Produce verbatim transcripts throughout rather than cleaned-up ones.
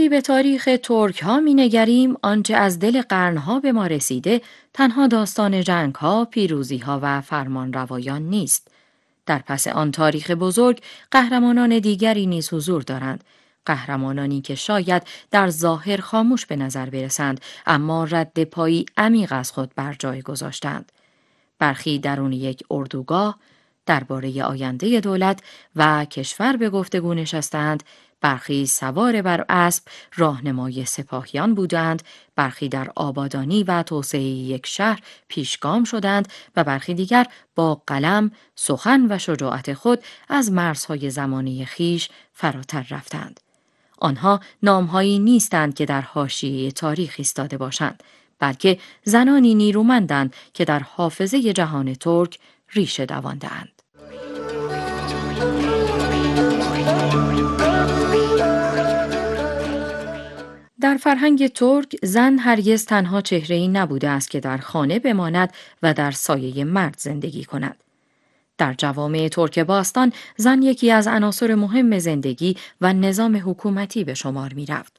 وقتی به تاریخ ترک ها می نگریم، آنچه از دل قرنها به ما رسیده تنها داستان جنگ ها، پیروزی ها و فرمان روایان نیست. در پس آن تاریخ بزرگ قهرمانان دیگری نیز حضور دارند. قهرمانانی که شاید در ظاهر خاموش به نظر برسند، اما رد پایی عمیق از خود بر جای گذاشتند. برخی درون یک اردوگاه درباره آینده دولت و کشور به گفتگو نشستند، برخی سوار بر اسب راهنمای سپاهیان بودند، برخی در آبادانی و توسعه یک شهر پیشگام شدند و برخی دیگر با قلم، سخن و شجاعت خود از مرزهای زمانه خیش فراتر رفتند. آنها نامهایی نیستند که در حاشیه تاریخ ایستاده باشند، بلکه زنانی نیرومندند که در حافظه جهان ترک ریشه دوانده‌اند. در فرهنگ ترک زن هرگز تنها چهره‌ای نبوده است که در خانه بماند و در سایه مرد زندگی کند. در جوامع ترک باستان زن یکی از عناصر مهم زندگی و نظام حکومتی به شمار می رفت.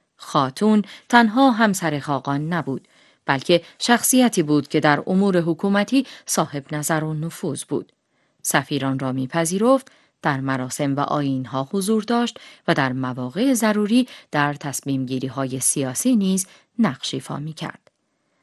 خاتون تنها همسر خاقان نبود، بلکه شخصیتی بود که در امور حکومتی صاحب نظر و نفوذ بود. سفیران را می‌پذیرفت، در مراسم و آیین‌ها حضور داشت و در مواقع ضروری در تصمیم‌گیری‌های سیاسی نیز نقش ایفا می‌کرد.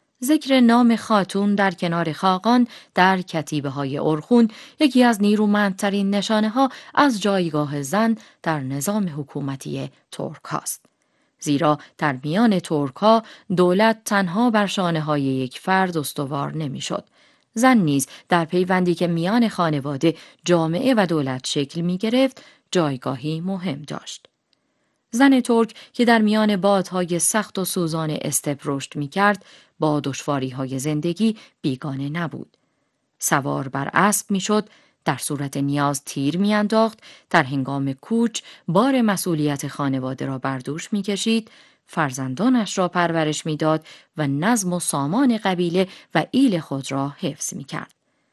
ذکر نام خاتون در کنار خاقان در کتیبه‌های ارخون یکی از نیرومندترین نشانه‌ها از جایگاه زن در نظام حکومتی ترک هاست. زیرا در میان ترک ها دولت تنها بر شانه‌های یک فرد استوار نمی‌شد. زن نیز در پیوندی که میان خانواده، جامعه و دولت شکل می‌گرفت، جایگاهی مهم داشت. زن ترک که در میان بادهای سخت و سوزان استپ رشد می‌کرد، با دشواری‌های زندگی بیگانه نبود. سوار بر اسب می‌شد، در صورت نیاز تیر می‌انداخت، در هنگام کوچ بار مسئولیت خانواده را بر دوش می‌کشید، فرزندانش را پرورش می‌داد و نظم و سامان قبیله و ایل خود را حفظ می‌کرد.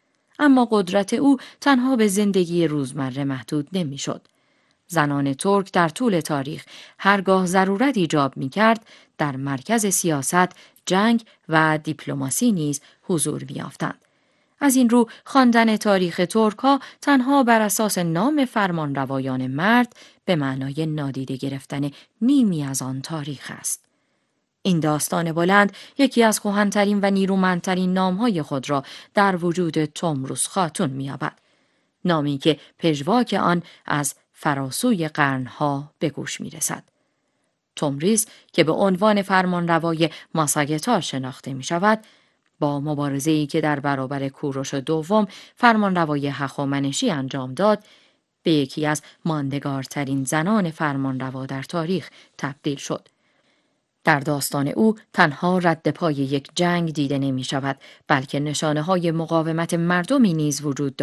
اما قدرت او تنها به زندگی روزمره محدود نمی‌شد. زنان ترک در طول تاریخ هرگاه ضرورت ایجاب می‌کرد، در مرکز سیاست، جنگ و دیپلماسی نیز حضور می‌یافتند. از این رو خواندن تاریخ ترک‌ها تنها بر اساس نام فرمانروایان مرد به معنای نادیده گرفتن نیمی از آن تاریخ است. این داستان بلند یکی از کهن‌ترین و نیرومندترین نام‌های خود را در وجود تومروس خاتون می‌یابد. نامی که پژواک آن از فراسوی قرنها به گوش می‌رسد. تومریس که به عنوان فرمانروای ماساگتار شناخته می‌شود، با مبارزه‌ای که در برابر کوروش دوم فرمانروای هخامنشی انجام داد، به یکی از ماندگارترین زنان فرمانروا در تاریخ تبدیل شد. در داستان او تنها رد پای یک جنگ دیده نمی شود، بلکه نشانه های مقاومت مردمی نیز وجود دارد